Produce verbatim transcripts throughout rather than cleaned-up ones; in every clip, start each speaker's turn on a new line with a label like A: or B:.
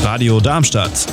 A: Radio Darmstadt.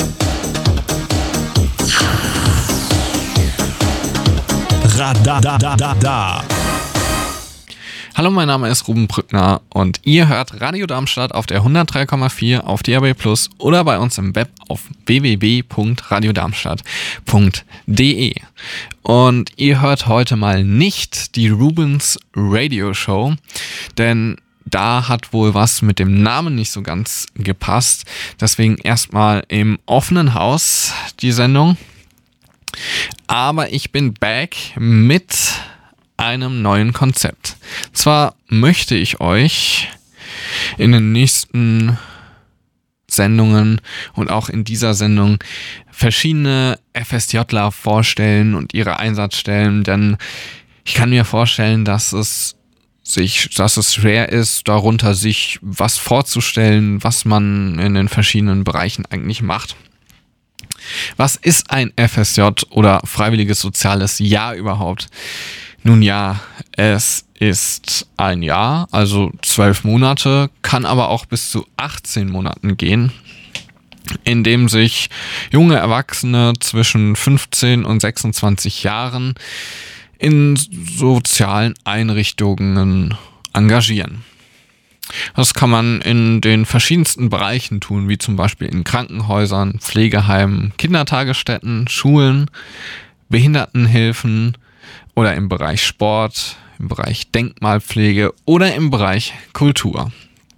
A: Radadadada.
B: Hallo, mein Name ist Ruben Brückner und ihr hört Radio Darmstadt auf der hundertdrei Komma vier auf D A B plus oder bei uns im Web auf w w w punkt radio darmstadt punkt d e. Und ihr hört heute mal nicht die Rubens Radio Show, denn da hat wohl was mit dem Namen nicht so ganz gepasst. Deswegen erstmal im offenen Haus die Sendung. Aber ich bin back mit einem neuen Konzept. Zwar möchte ich euch in den nächsten Sendungen und auch in dieser Sendung verschiedene FSJler vorstellen und ihre Einsatzstellen, denn ich kann mir vorstellen, dass es sich, dass es schwer ist, darunter sich was vorzustellen, was man in den verschiedenen Bereichen eigentlich macht. Was ist ein F S J oder freiwilliges soziales Jahr überhaupt? Nun ja, es ist ein Jahr, also zwölf Monate, kann aber auch bis zu achtzehn Monaten gehen, in dem sich junge Erwachsene zwischen fünfzehn und sechsundzwanzig Jahren in sozialen Einrichtungen engagieren. Das kann man in den verschiedensten Bereichen tun, wie zum Beispiel in Krankenhäusern, Pflegeheimen, Kindertagesstätten, Schulen, Behindertenhilfen oder im Bereich Sport, im Bereich Denkmalpflege oder im Bereich Kultur.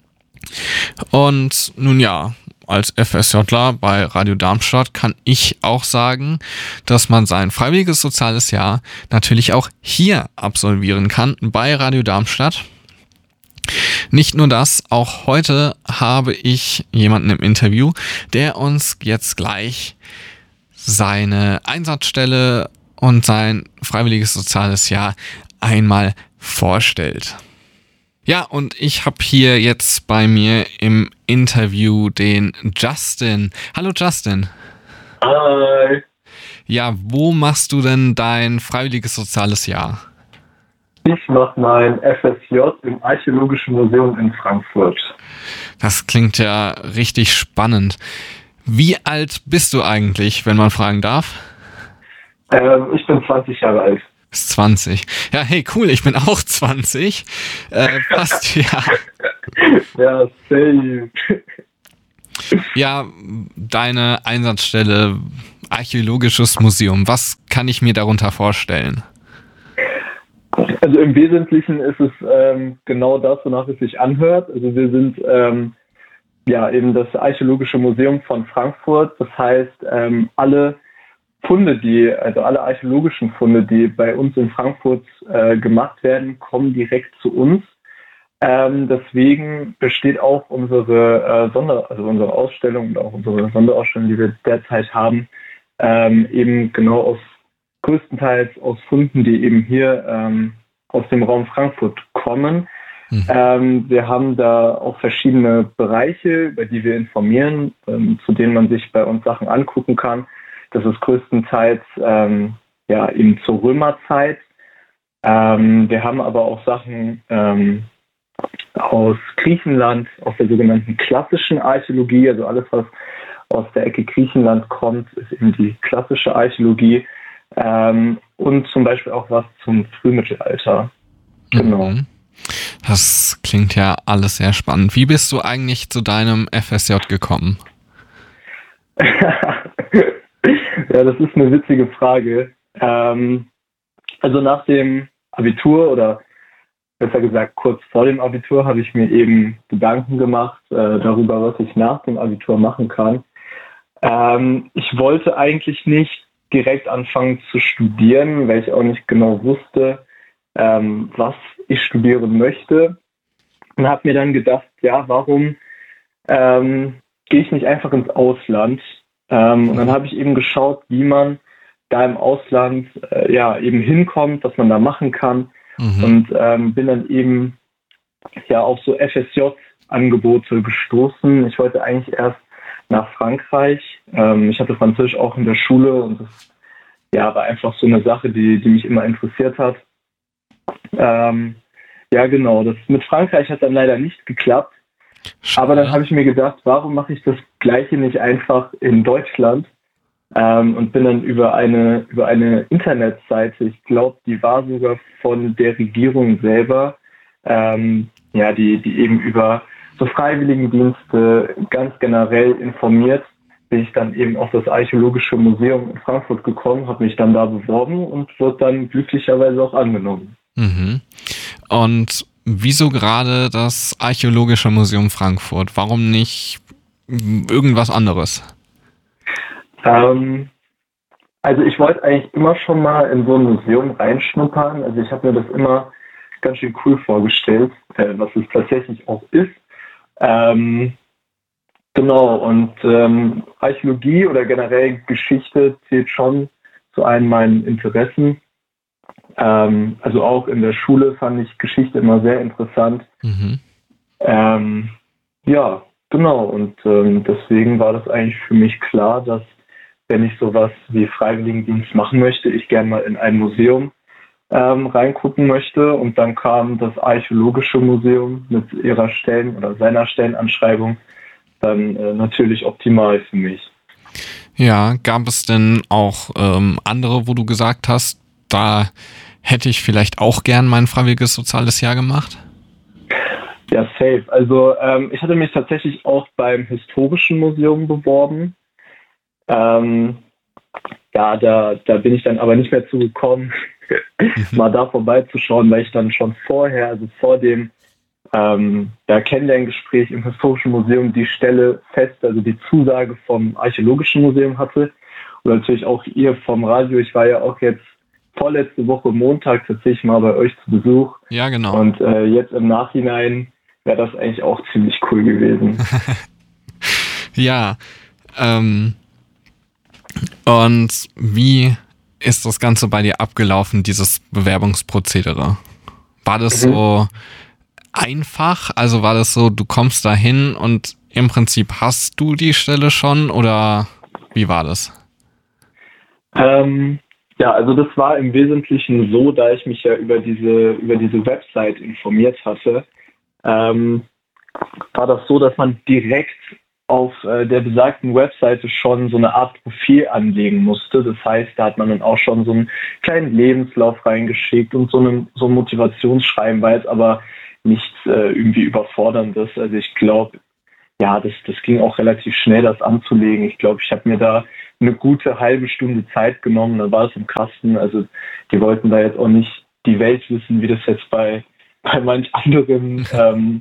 B: Und nun ja, als FSJler bei Radio Darmstadt kann ich auch sagen, dass man sein freiwilliges soziales Jahr natürlich auch hier absolvieren kann, bei Radio Darmstadt. Nicht nur das, auch heute habe ich jemanden im Interview, der uns jetzt gleich seine Einsatzstelle und sein freiwilliges soziales Jahr einmal vorstellt. Ja, und ich habe hier jetzt bei mir im Interview den Justin. Hallo Justin.
C: Hi.
B: Ja, wo machst du denn dein freiwilliges soziales Jahr?
C: Ich mache mein F S J im Archäologischen Museum in Frankfurt.
B: Das klingt ja richtig spannend. Wie alt bist du eigentlich, wenn man fragen darf?
C: Ähm, ich bin zwanzig Jahre alt.
B: Ist zwanzig. Ja, hey, cool, ich bin auch zwanzig. Äh, passt, ja.
C: Ja, same.
B: Ja, deine Einsatzstelle, Archäologisches Museum, was kann ich mir darunter vorstellen?
C: Also im Wesentlichen ist es ähm, genau das, wonach es sich anhört. Also wir sind ähm, ja eben das Archäologische Museum von Frankfurt. Das heißt, ähm, alle Funde, die, also alle archäologischen Funde, die bei uns in Frankfurt äh, gemacht werden, kommen direkt zu uns. Ähm, deswegen besteht auch unsere äh, Sonder, also unsere Ausstellung und auch unsere Sonderausstellung, die wir derzeit haben, ähm, eben genau aus größtenteils aus Funden, die eben hier ähm, aus dem Raum Frankfurt kommen. Mhm. Ähm, wir haben da auch verschiedene Bereiche, über die wir informieren, ähm, zu denen man sich bei uns Sachen angucken kann. Das ist größtenteils ähm, ja, eben zur Römerzeit. Ähm, wir haben aber auch Sachen ähm, aus Griechenland, aus der sogenannten klassischen Archäologie. Also alles, was aus der Ecke Griechenland kommt, ist eben die klassische Archäologie. Ähm, und zum Beispiel auch was zum Frühmittelalter. Genau.
B: Mhm. Das klingt ja alles sehr spannend. Wie bist du eigentlich zu deinem F S J gekommen?
C: Ja, das ist eine witzige Frage. Ähm, also nach dem Abitur oder besser gesagt kurz vor dem Abitur habe ich mir eben Gedanken gemacht äh, darüber, was ich nach dem Abitur machen kann. Ähm, ich wollte eigentlich nicht direkt anfangen zu studieren, weil ich auch nicht genau wusste, ähm, was ich studieren möchte. Und habe mir dann gedacht, ja, warum ähm, gehe ich nicht einfach ins Ausland? Ähm, und dann habe ich eben geschaut, wie man da im Ausland äh, ja eben hinkommt, was man da machen kann. Mhm. Und ähm, bin dann eben ja auf so F S J-Angebote gestoßen. Ich wollte eigentlich erst nach Frankreich. Ähm, ich hatte Französisch auch in der Schule und das ja, war einfach so eine Sache, die, die mich immer interessiert hat. Ähm, ja, genau. Das mit Frankreich hat dann leider nicht geklappt.
B: Schade.
C: Aber dann habe ich mir gedacht, warum mache ich das Gleiche nicht einfach in Deutschland? Ähm, und bin dann über eine, über eine Internetseite, ich glaube, die war sogar von der Regierung selber, ähm, ja, die, die eben über so Freiwilligendienste ganz generell informiert, bin ich dann eben auf das Archäologische Museum in Frankfurt gekommen, habe mich dann da beworben und wurde dann glücklicherweise auch angenommen.
B: Mhm. Und wieso gerade das Archäologische Museum Frankfurt? Warum nicht irgendwas anderes?
C: Ähm, also ich wollte eigentlich immer schon mal in so ein Museum reinschnuppern. Also ich habe mir das immer ganz schön cool vorgestellt, äh, was es tatsächlich auch ist. Ähm, genau, und ähm, Archäologie oder generell Geschichte zählt schon zu einem meinen Interessen. Ähm, also auch in der Schule fand ich Geschichte immer sehr interessant.
B: Mhm.
C: Ähm, ja, genau, und ähm, deswegen war das eigentlich für mich klar, dass wenn ich sowas wie Freiwilligendienst machen möchte, ich gerne mal in ein Museum ähm, reingucken möchte. Und dann kam das Archäologische Museum mit ihrer Stellen- oder seiner Stellenanschreibung dann äh, natürlich optimal für mich.
B: Ja, gab es denn auch ähm, andere, wo du gesagt hast, da hätte ich vielleicht auch gern mein freiwilliges soziales Jahr gemacht?
C: Ja, safe. Also ähm, ich hatte mich tatsächlich auch beim Historischen Museum beworben. Ähm, ja, da, da bin ich dann aber nicht mehr zugekommen, mal da vorbeizuschauen, weil ich dann schon vorher, also vor dem ähm, ja, Kennenlerngespräch im Historischen Museum die Stelle fest, also die Zusage vom Archäologischen Museum hatte. Und natürlich auch ihr vom Radio. Ich war ja auch jetzt vorletzte Woche Montag tatsächlich mal bei euch zu Besuch.
B: Ja, genau.
C: Und äh, jetzt im Nachhinein wäre das eigentlich auch ziemlich cool gewesen.
B: Ja, ähm, und wie ist das Ganze bei dir abgelaufen, dieses Bewerbungsprozedere? War das mhm. so einfach? Also war das so, du kommst da hin und im Prinzip hast du die Stelle schon oder wie war das?
C: Ähm, ja, also das war im Wesentlichen so, da ich mich ja über diese, über diese Website informiert hatte, ähm, war das so, dass man direkt auf äh, der besagten Webseite schon so eine Art Profil anlegen musste. Das heißt, da hat man dann auch schon so einen kleinen Lebenslauf reingeschickt und so, einen, so ein Motivationsschreiben, war jetzt aber nichts äh, irgendwie Überforderndes. Also ich glaube, ja, das, das ging auch relativ schnell, das anzulegen. Ich glaube, ich habe mir da eine gute halbe Stunde Zeit genommen, dann war es im Kasten. Also die wollten da jetzt auch nicht die Welt wissen, wie das jetzt bei, bei manch anderen ähm,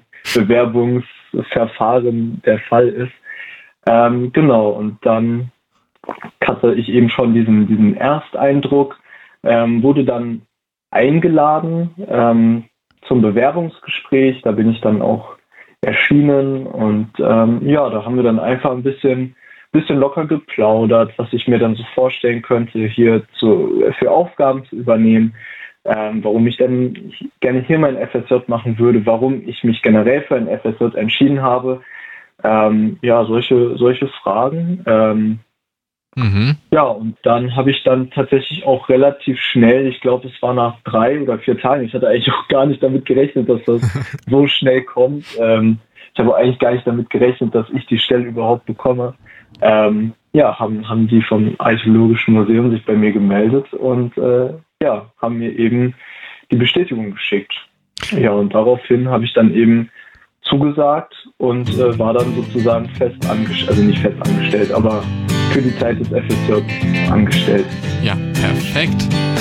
C: Bewerbungsverfahren der Fall ist. Ähm, genau, und dann hatte ich eben schon diesen, diesen Ersteindruck, ähm, wurde dann eingeladen ähm, zum Bewerbungsgespräch. Da bin ich dann auch erschienen und ähm, ja, da haben wir dann einfach ein bisschen, bisschen locker geplaudert, was ich mir dann so vorstellen könnte, hier zu, für Aufgaben zu übernehmen. Ähm, warum ich dann gerne hier mein F S J machen würde, warum ich mich generell für ein F S J entschieden habe. Ähm, ja, solche, solche Fragen. Ähm, mhm. Ja, und dann habe ich dann tatsächlich auch relativ schnell, ich glaube, es war nach drei oder vier Tagen, ich hatte eigentlich auch gar nicht damit gerechnet, dass das so schnell kommt. Ähm, ich habe eigentlich gar nicht damit gerechnet, dass ich die Stelle überhaupt bekomme. Ähm, ja, haben, haben die vom Archäologischen Museum sich bei mir gemeldet und äh, ja, haben mir eben die Bestätigung geschickt. Ja, und daraufhin habe ich dann eben zugesagt und äh, war dann sozusagen fest angestellt, also nicht fest angestellt, aber für die Zeit des F S J angestellt.
B: Ja, perfekt.